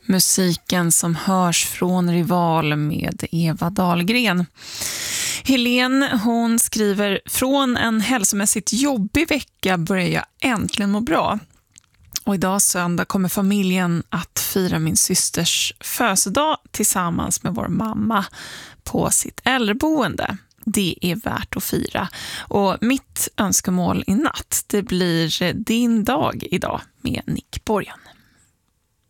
Musiken som hörs från Rival med Eva Dahlgren. Helene, hon skriver: från en hälsomässigt jobbig vecka börjar jag äntligen må bra. Och idag söndag kommer familjen att fira min systers födelsedag tillsammans med vår mamma på sitt äldreboende. Det är värt att fira. Och mitt önskemål i natt, det blir Din dag idag med Nick Borgen.